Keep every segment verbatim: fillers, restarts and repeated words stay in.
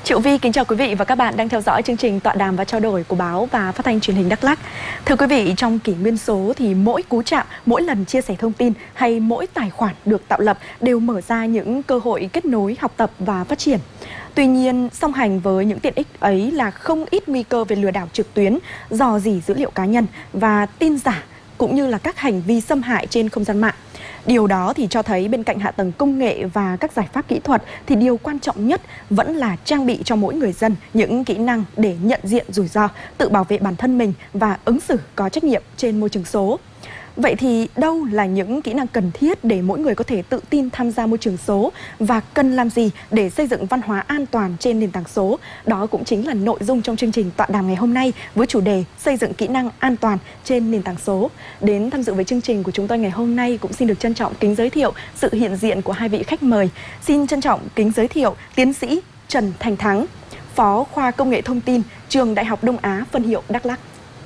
Triệu Vi kính chào quý vị và các bạn đang theo dõi chương trình tọa đàm và trao đổi của báo và phát thanh truyền hình Đắk Lắk. Thưa quý vị, trong kỷ nguyên số thì mỗi cú chạm, mỗi lần chia sẻ thông tin hay mỗi tài khoản được tạo lập đều mở ra những cơ hội kết nối, học tập và phát triển. Tuy nhiên, song hành với những tiện ích ấy là không ít nguy cơ về lừa đảo trực tuyến, rò rỉ dữ liệu cá nhân và tin giả, cũng như là các hành vi xâm hại trên không gian mạng. Điều đó thì cho thấy bên cạnh hạ tầng công nghệ và các giải pháp kỹ thuật thì điều quan trọng nhất vẫn là trang bị cho mỗi người dân những kỹ năng để nhận diện rủi ro, tự bảo vệ bản thân mình và ứng xử có trách nhiệm trên môi trường số. Vậy thì đâu là những kỹ năng cần thiết để mỗi người có thể tự tin tham gia môi trường số và cần làm gì để xây dựng văn hóa an toàn trên nền tảng số? Đó cũng chính là nội dung trong chương trình tọa đàm ngày hôm nay với chủ đề xây dựng kỹ năng an toàn trên nền tảng số. Đến tham dự với chương trình của chúng tôi ngày hôm nay cũng xin được trân trọng kính giới thiệu sự hiện diện của hai vị khách mời. Xin trân trọng kính giới thiệu tiến sĩ Trần Thành Thắng, Phó khoa Công nghệ Thông tin, Trường Đại học Đông Á phân hiệu Đắk Lắk.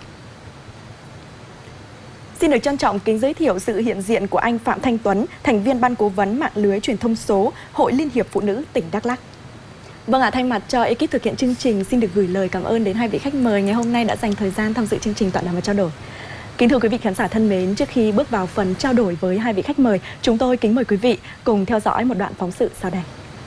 Xin được trân trọng kính giới thiệu sự hiện diện của anh Phạm Thanh Tuấn, thành viên Ban Cố vấn Mạng lưới Truyền thông số, Hội Liên hiệp Phụ nữ tỉnh Đắk Lắk. Vâng ạ, à, thay mặt cho ekip thực hiện chương trình, xin được gửi lời cảm ơn đến hai vị khách mời ngày hôm nay đã dành thời gian tham dự chương trình tọa đàm và trao đổi. Kính thưa quý vị khán giả thân mến, trước khi bước vào phần trao đổi với hai vị khách mời, chúng tôi kính mời quý vị cùng theo dõi một đoạn phóng sự sau đây.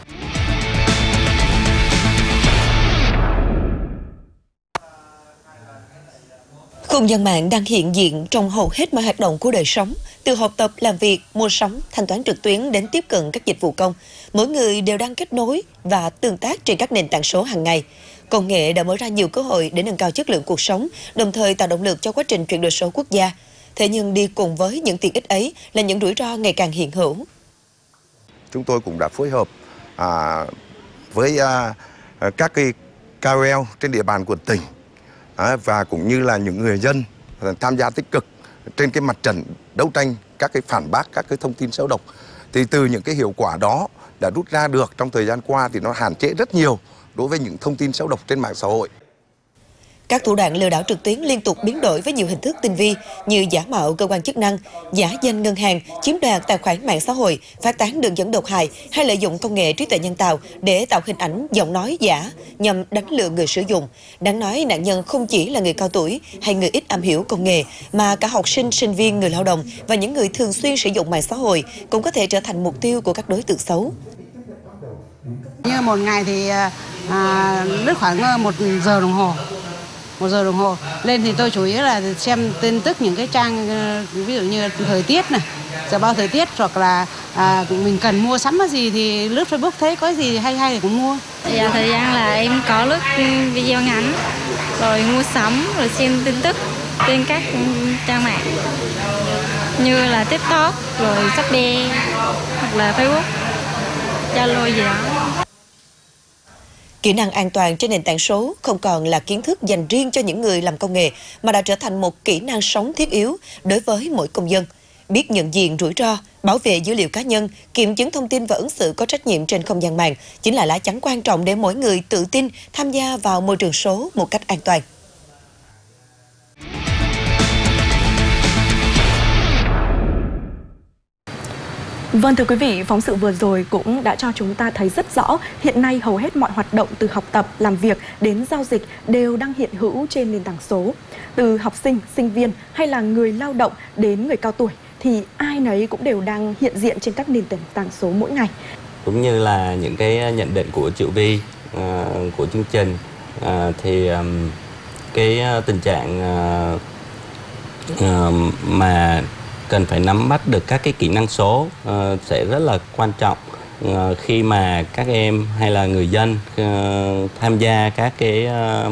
Không gian mạng đang hiện diện trong hầu hết mọi hoạt động của đời sống, từ học tập, làm việc, mua sắm, thanh toán trực tuyến đến tiếp cận các dịch vụ công. Mỗi người đều đang kết nối và tương tác trên các nền tảng số hàng ngày. Công nghệ đã mở ra nhiều cơ hội để nâng cao chất lượng cuộc sống, đồng thời tạo động lực cho quá trình chuyển đổi số quốc gia. Thế nhưng đi cùng với những tiện ích ấy là những rủi ro ngày càng hiện hữu. Chúng tôi cũng đã phối hợp à, với à, các cái ca o lờ trên địa bàn của tỉnh, À, và cũng như là những người dân tham gia tích cực trên cái mặt trận đấu tranh các cái phản bác các cái thông tin xấu độc. Thì từ những cái hiệu quả đó đã rút ra được trong thời gian qua thì nó hạn chế rất nhiều đối với những thông tin xấu độc trên mạng xã hội. Các thủ đoạn lừa đảo trực tuyến liên tục biến đổi với nhiều hình thức tinh vi như giả mạo cơ quan chức năng, giả danh ngân hàng, chiếm đoạt tài khoản mạng xã hội, phát tán đường dẫn độc hại hay lợi dụng công nghệ trí tuệ nhân tạo để tạo hình ảnh, giọng nói giả nhằm đánh lừa người sử dụng. Đáng nói nạn nhân không chỉ là người cao tuổi hay người ít am hiểu công nghệ mà cả học sinh, sinh viên, người lao động và những người thường xuyên sử dụng mạng xã hội cũng có thể trở thành mục tiêu của các đối tượng xấu. Như một ngày thì à, lướt khoảng một giờ đồng hồ. Một giờ đồng hồ lên thì tôi chủ yếu là xem tin tức những cái trang ví dụ như thời tiết này, dự báo thời tiết, hoặc là à, mình cần mua sắm cái gì thì lướt Facebook thấy có gì hay hay thì cũng mua. Dạ, thời gian là em có lướt video ngắn, rồi mua sắm, rồi xem tin tức trên các trang mạng như là TikTok, rồi Shopee hoặc là Facebook, Zalo gì đó. Kỹ năng an toàn trên nền tảng số không còn là kiến thức dành riêng cho những người làm công nghệ mà đã trở thành một kỹ năng sống thiết yếu đối với mỗi công dân. Biết nhận diện rủi ro, bảo vệ dữ liệu cá nhân, kiểm chứng thông tin và ứng xử có trách nhiệm trên không gian mạng chính là lá chắn quan trọng để mỗi người tự tin tham gia vào môi trường số một cách an toàn. Vâng, thưa quý vị, phóng sự vừa rồi cũng đã cho chúng ta thấy rất rõ hiện nay hầu hết mọi hoạt động từ học tập, làm việc đến giao dịch đều đang hiện hữu trên nền tảng số. Từ học sinh, sinh viên hay là người lao động đến người cao tuổi thì ai nấy cũng đều đang hiện diện trên các nền tảng số mỗi ngày. Cũng như là những cái nhận định của Triệu Vi uh, của chương trình uh, thì um, cái tình trạng uh, uh, mà cần phải nắm bắt được các cái kỹ năng số uh, sẽ rất là quan trọng uh, khi mà các em hay là người dân uh, tham gia các cái uh,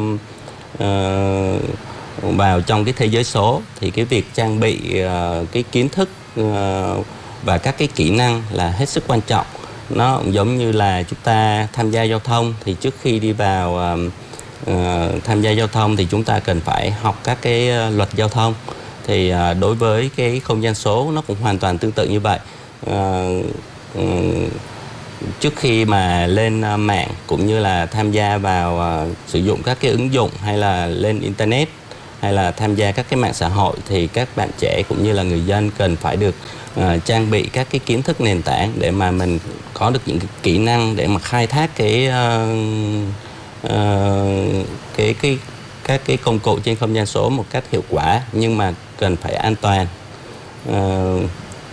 uh, vào trong cái thế giới số. Thì cái việc trang bị uh, cái kiến thức uh, và các cái kỹ năng là hết sức quan trọng. Nó cũng giống như là chúng ta tham gia giao thông, thì trước khi đi vào uh, uh, tham gia giao thông thì chúng ta cần phải học các cái uh, luật giao thông. Thì uh, đối với cái không gian số nó cũng hoàn toàn tương tự như vậy. Uh, uh, trước khi mà lên uh, mạng cũng như là tham gia vào uh, sử dụng các cái ứng dụng hay là lên internet hay là tham gia các cái mạng xã hội thì các bạn trẻ cũng như là người dân cần phải được uh, trang bị các cái kiến thức nền tảng để mà mình có được những cái kỹ năng để mà khai thác cái uh, uh, cái cái các cái công cụ trên không gian số một cách hiệu quả, nhưng mà cần phải an toàn. Uh,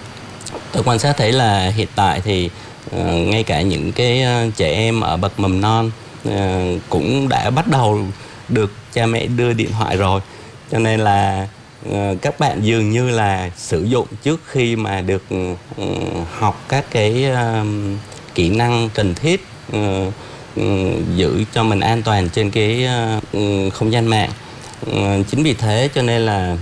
tôi quan sát thấy là hiện tại thì uh, ngay cả những cái uh, trẻ em ở bậc mầm non uh, cũng đã bắt đầu được cha mẹ đưa điện thoại rồi, cho nên là uh, các bạn dường như là sử dụng trước khi mà được uh, học các cái uh, kỹ năng cần thiết uh, uh, giữ cho mình an toàn trên cái uh, không gian mạng. Uh, chính vì thế cho nên là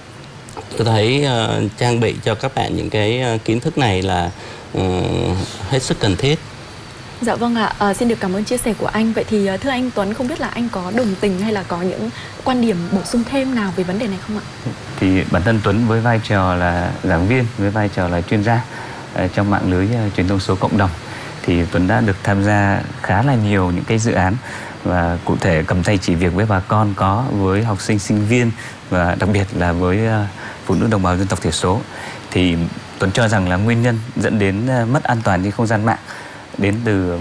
tôi thấy uh, trang bị cho các bạn những cái uh, kiến thức này là uh, hết sức cần thiết. Dạ vâng ạ, à, xin được cảm ơn chia sẻ của anh. Vậy thì thưa anh Tuấn, không biết là anh có đồng tình hay là có những quan điểm bổ sung thêm nào về vấn đề này không ạ? Thì bản thân Tuấn với vai trò là giảng viên, với vai trò là chuyên gia uh, trong mạng lưới uh, truyền thông số cộng đồng, thì Tuấn đã được tham gia khá là nhiều những cái dự án và cụ thể cầm tay chỉ việc với bà con, có với học sinh sinh viên và đặc biệt là với uh, phụ nữ đồng bào dân tộc thiểu số. Thì Tuấn cho rằng là nguyên nhân dẫn đến uh, mất an toàn trên không gian mạng đến từ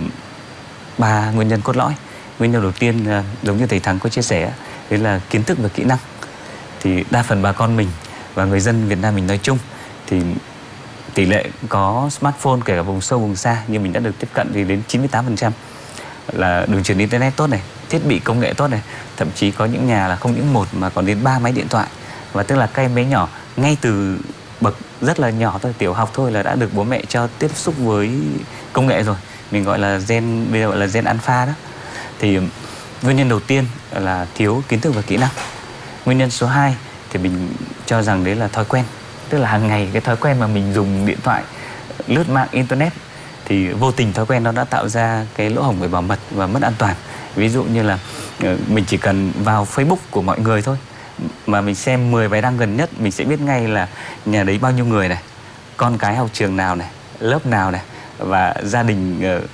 ba nguyên nhân cốt lõi. Nguyên nhân đầu tiên uh, giống như thầy Thắng có chia sẻ, đấy là kiến thức và kỹ năng. Thì đa phần bà con mình và người dân Việt Nam mình nói chung thì tỷ lệ có smartphone kể cả vùng sâu vùng xa như mình đã được tiếp cận thì đến chín mươi tám phần trăm là đường truyền internet tốt này, thiết bị công nghệ tốt này, thậm chí có những nhà là không những một mà còn đến ba máy điện thoại. Và tức là các em bé nhỏ ngay từ bậc rất là nhỏ thôi, tiểu học thôi là đã được bố mẹ cho tiếp xúc với công nghệ rồi. Mình gọi là gen, bây giờ gọi là gen alpha đó. Thì nguyên nhân đầu tiên là thiếu kiến thức và kỹ năng. Nguyên nhân số hai thì mình cho rằng đấy là thói quen. Tức là hàng ngày cái thói quen mà mình dùng điện thoại, lướt mạng internet thì vô tình thói quen đó đã tạo ra cái lỗ hổng về bảo mật và mất an toàn. Ví dụ như là mình chỉ cần vào Facebook của mọi người thôi mà mình xem mười bài đăng gần nhất, mình sẽ biết ngay là nhà đấy bao nhiêu người này, con cái học trường nào này, lớp nào này, và gia đình uh,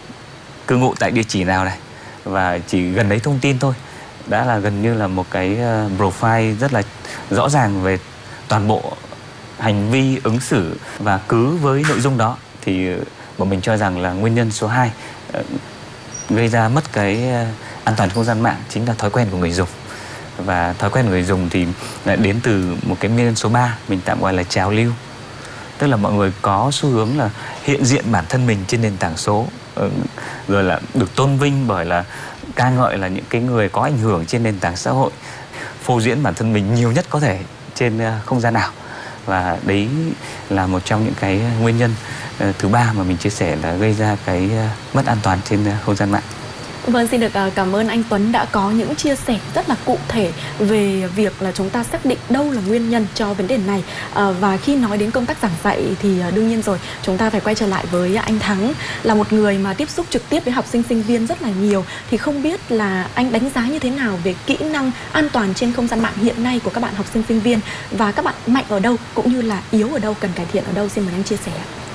cư ngụ tại địa chỉ nào này. Và chỉ gần đấy thông tin thôi đã là gần như là một cái uh, profile rất là rõ ràng về toàn bộ hành vi ứng xử. Và cứ với nội dung đó thì bọn mình cho rằng là nguyên nhân số hai uh, gây ra mất cái uh, an toàn không gian mạng chính là thói quen của người dùng. Và thói quen của người dùng thì lại đến từ một cái nguyên nhân số ba, mình tạm gọi là trào lưu. Tức là mọi người có xu hướng là hiện diện bản thân mình trên nền tảng số, rồi là được tôn vinh bởi là ca ngợi là những cái người có ảnh hưởng trên nền tảng xã hội, phô diễn bản thân mình nhiều nhất có thể trên không gian ảo. Và đấy là một trong những cái nguyên nhân thứ ba mà mình chia sẻ là gây ra cái mất an toàn trên không gian mạng. Vâng, xin được cảm ơn anh Tuấn đã có những chia sẻ rất là cụ thể về việc là chúng ta xác định đâu là nguyên nhân cho vấn đề này. À, và khi nói đến công tác giảng dạy thì đương nhiên rồi, chúng ta phải quay trở lại với anh Thắng, là một người mà tiếp xúc trực tiếp với học sinh sinh viên rất là nhiều. Thì không biết là anh đánh giá như thế nào về kỹ năng an toàn trên không gian mạng hiện nay của các bạn học sinh sinh viên, và các bạn mạnh ở đâu cũng như là yếu ở đâu, cần cải thiện ở đâu, xin mời anh chia sẻ.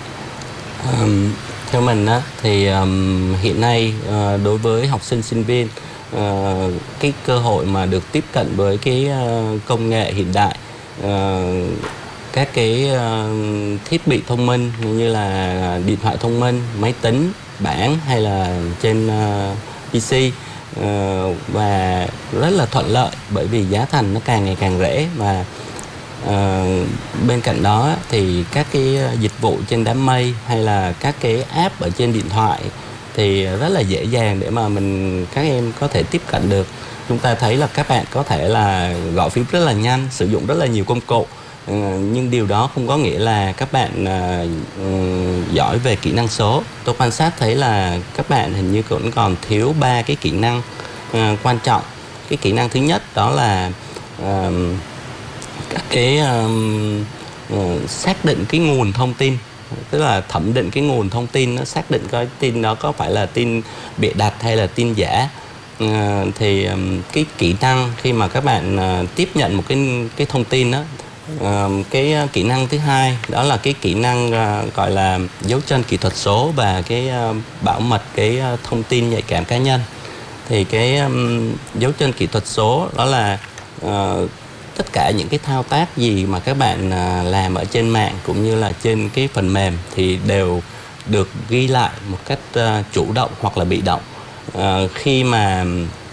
Um... Theo mình á, thì um, hiện nay uh, đối với học sinh sinh viên, uh, cái cơ hội mà được tiếp cận với cái uh, công nghệ hiện đại, uh, các cái uh, thiết bị thông minh như là điện thoại thông minh, máy tính, bảng hay là trên uh, pê xê, uh, và rất là thuận lợi bởi vì giá thành nó càng ngày càng rẻ. Và À, bên cạnh đó thì các cái dịch vụ trên đám mây hay là các cái app ở trên điện thoại thì rất là dễ dàng để mà mình các em có thể tiếp cận được. Chúng ta thấy là các bạn có thể là gõ phím rất là nhanh, sử dụng rất là nhiều công cụ, à, nhưng điều đó không có nghĩa là các bạn à, giỏi về kỹ năng số. Tôi quan sát thấy là các bạn hình như cũng còn thiếu ba cái kỹ năng à, quan trọng. Cái kỹ năng thứ nhất đó là à, các cái um, uh, xác định cái nguồn thông tin, tức là thẩm định cái nguồn thông tin, nó xác định coi tin đó có phải là tin bịa đặt hay là tin giả. Uh, thì um, cái kỹ năng khi mà các bạn uh, tiếp nhận một cái cái thông tin đó, uh, cái kỹ năng thứ hai đó là cái kỹ năng uh, gọi là dấu chân kỹ thuật số và cái uh, bảo mật cái uh, thông tin nhạy cảm cá nhân. Thì cái um, dấu chân kỹ thuật số đó là uh, tất cả những cái thao tác gì mà các bạn làm ở trên mạng cũng như là trên cái phần mềm thì đều được ghi lại một cách chủ động hoặc là bị động. uh, khi mà